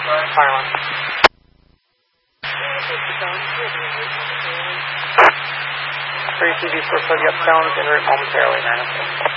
Fire line. 3 TV for Soviet Stones, en route momentarily, 906.